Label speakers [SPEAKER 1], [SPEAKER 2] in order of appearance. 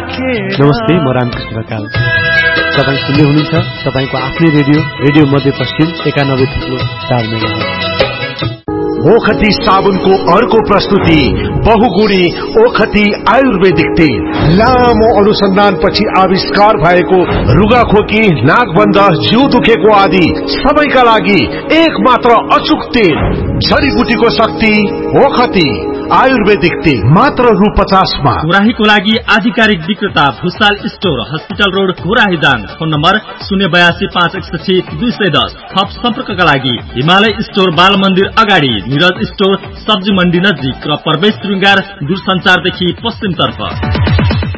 [SPEAKER 1] नमस्ते, म रामकृष्ण ढकाल। तपाईँ सुन्दै हुनुहुन्छ तपाईको आफ्नै रेडियो मध्यपश्चिम 91.4 मेगाहर्ज।
[SPEAKER 2] ओखती साबुनको अर्को प्रस्तुति बहुगुणी ओखती आयुर्वेदिक तेल। लामो अनुसन्धानपछि आविष्कार भएको रुगाखोकी, नाकबन्ध, जिउ दुखेको आदि सबैका लागि एक मात्र अचूक तेल। जडीबुटीको शक्ति ओखती आयुर्वेदिक तेल मात्र रु 50 मा।
[SPEAKER 3] गुराहीको लागि आधिकारिक विक्रेता Bhusal store, hospital road, गुराहीदाङ। Phone number 082 561 210। थप सम्पर्कका लागि हिमालय स्टोर, बाल मन्दिर अगाडि, निरज स्टोर, सब्जी मण्डी नजिक र प्रवेश श्रृंगार दूरसञ्चारदेखि पश्चिमतर्फ।